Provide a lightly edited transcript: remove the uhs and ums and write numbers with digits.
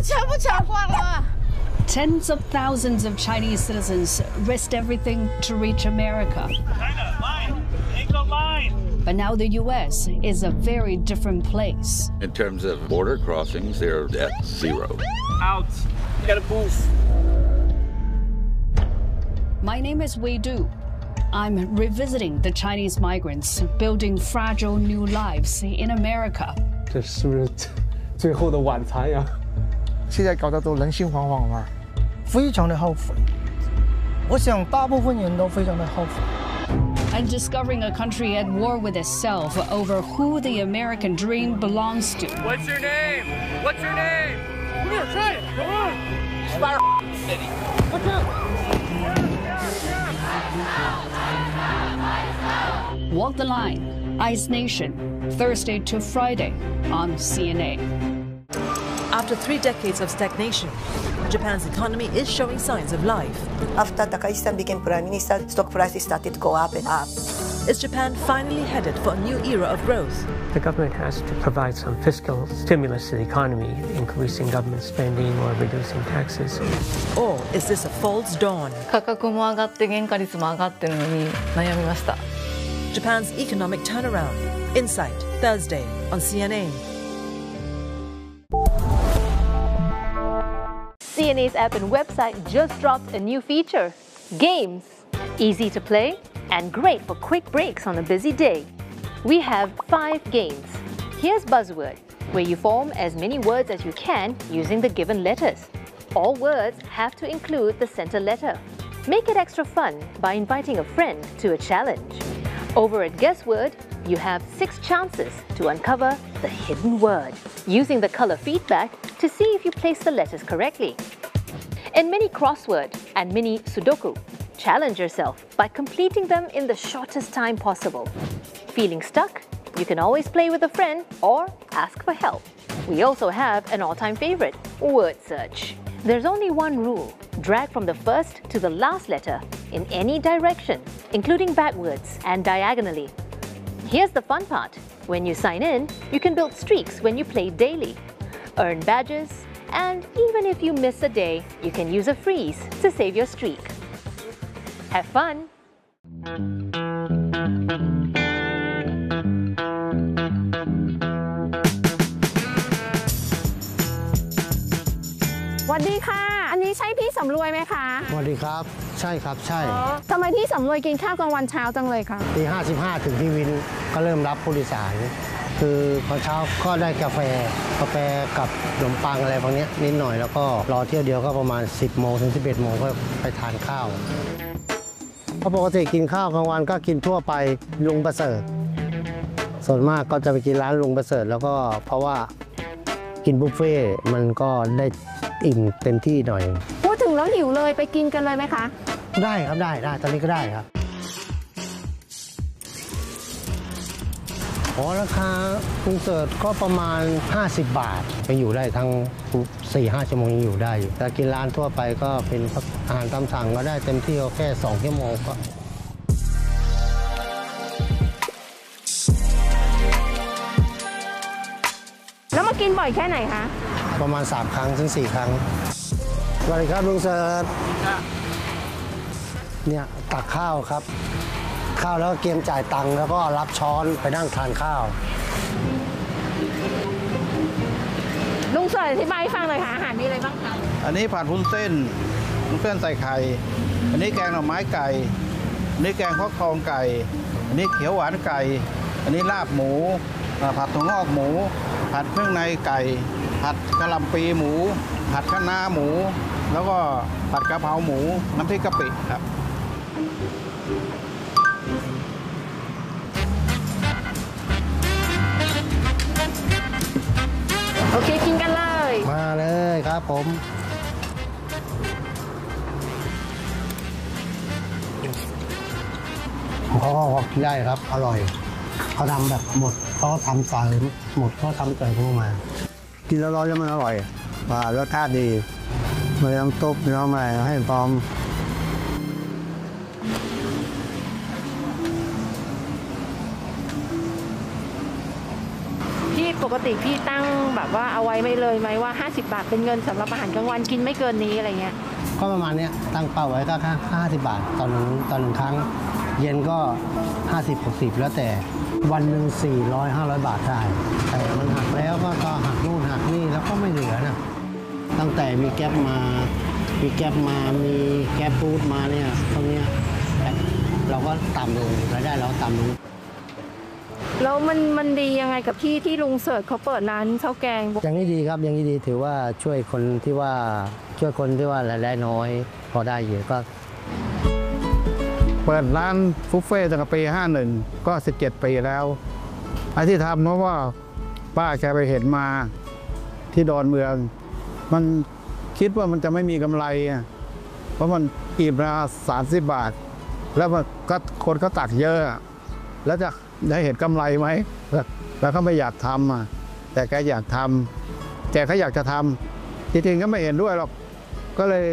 Tens of thousands of Chinese citizens risked everything to reach America. China, line. Take the line. But now the U.S. is a very different place. In terms of border crossings, they're at zero. Out. You gotta move. My name is Wei Du. I'm revisiting the Chinese migrants building fragile new lives in America. 这是不是最后的晚餐呀？ 现在搞得都人心惶惶嘛，非常的后悔。我想大部分人都非常的后悔。 And discovering a country at war with itself over who the American dream belongs to. What's your name? What's your name? Come here, try it. Come on. Fire city. Look out. Walk the Line, Ice Nation, Thursday to Friday on CNA. After 3 decades of stagnation, Japan's economy is showing signs of life. After Takahisa became prime minister, stock prices started to go up and up. Is Japan finally headed for a new era of growth? The government has to provide some fiscal stimulus to the economy, increasing government spending or reducing taxes. Or is this a false dawn? 価格も上がって原価率も上がってるのに悩みました。 Japan's economic turnaround. Insight, Thursday on CNA. CNA's app and website just dropped a new feature, Games. Easy to play and great for quick breaks on a busy day. We have 5 games. Here's Buzzword, where you form as many words as you can using the given letters. All words have to include the center letter. Make it extra fun by inviting a friend to a challenge. Over at Guessword, you have 6 chances to uncover the hidden word, using the color feedback to see if you place the letters correctly. In Mini Crossword and Mini Sudoku, challenge yourself by completing them in the shortest time possible. Feeling stuck? You can always play with a friend or ask for help. We also have an all-time favorite, Word Search. There's only one rule. Drag from the first to the last letter in any direction, including backwards and diagonally. Here's the fun part. When you sign in, you can build streaks when you play daily, earn badges, and even if you miss a day, you can use a freeze to save your streak. Have fun! สวัสดีค่ะ อันนี้ใช่พี่สำรวยไหมคะสวัสดีครับ ใช่ครับ ใช่ทำไมพี่สำรวยกินข้าวกลางวันเช้าจังเลยคะตี 55 ถึงที่วินก็เริ่มรับผู้โดยสาร คือตอนเช้าก็ได้กาแฟกับขนมปังอะไรพวกนี้นิดหน่อยแล้วก็รอเที่ยวเดียวก็ประมาณ 10 โมงถึง 11 โมงก็ไปทานข้าวเพราะปกติกินข้าวกลางวันก็กินทั่วไปลุงประเสริฐส่วนมากก็จะไปกินร้านลุงประเสริฐแล้วก็เพราะว่ากินบุฟเฟ่มันก็ได้อิ่มเต็มที่หน่อยพูดถึงแล้วหิวเลยไปกินกันเลยไหมคะได้ครับได้ตอนนี้ก็ได้ครับราคาลุงเสิร์ชก็ประมาณ50 บาทยังอยู่ได้ทั้ง 4-5 ชั่วโมงยังอยู่ได้อยู่แต่กินร้านทั่วไปก็เป็นอาหารตามสั่งก็ได้เต็มที่ก็แค่2 ชั่วโมงก็แล้วมากินบ่อยแค่ไหนคะประมาณ3 ครั้งถึง 4 ครั้งสวัสดีครับลุงเสิร์ชเนี่ยตักข้าวครับข้าวแล้วก็เกมจ่ายตังค์แล้วก็รับช้อนไปนั่งทานข้าวลุงเสิร์ชอธิบายให้ฟังหน่อยค่ะอาหารมีอะไรบ้างคะอันนี้ผัดวุ้นเส้นใส่ไข่อันนี้แกงหน่อไม้ไก่อันนี้แกงฟักทองไก่อันนี้เขียวหวานไก่อันนี้ลาบหมูผัดถั่วงอกหมูผัดเครื่องในไก่ผัดกะหล่ำปีหมูผัดคะน้าหมูแล้วก็ผัดกะเพราหมูน้ำพริกกะปิครับโอเคกินกันเลยมาเลยครับผมเขากินได้ครับอร่อยเขาทำแบบหมดเขาทำใส่หมดเขาทำใส่เข้ามากินแล้วร้อนแล้วมันอร่อยรสชาติดีไม่ต้องตุ๊บไม่ต้องอะไรให้พร้อมปกติพี่ตั้งแบบว่าเอาไว้ไม่เลยไหมว่า50 บาทเป็นเงินสำหรับอาหารกลางวันกินไม่เกินนี้อะไรเงี้ยก็ประมาณนี้ตั้งเป้าไว้ก็แค่50 บาทตอนหนึ่งครั้งเย็นก็50-60แล้วแต่วันหนึ่ง400-500 บาทได้แต่มันหักแล้วก็หักนู่นหักนี่แล้วก็ไม่เหลือนะตั้งแต่มีแก๊ปมามีแก๊ปฟู้ดมาเนี่ยตรงเนี้ยเราก็ต่ำลงรายได้เราต่ำลงแล้วมันดียังไงกับที่ลุงเสิร์ชเขาเปิดร้านข้าวแกงอย่างนี้ดีครับอย่างนี้ดีถือว่าช่วยคนที่ว่ารายได้น้อยพอได้อยู่ก็เปิดร้านบุฟเฟ่ตั้งแต่ปี51ก็17 ปีแล้วไอ้ที่ทำเพราะว่าป้าแกไปเห็นมาที่ดอนเมืองมันคิดว่ามันจะไม่มีกำไรเพราะมันกีบละ30 บาทแล้วมันก็คนเขาตักเยอะแล้วจะได้เห็นกำไรไหมแล้วเขาไม่อยากทำแต่แกอยากทำแต่เขาอยากจะทำจริงๆก็ไม่เห็นด้วยหรอกก็เลย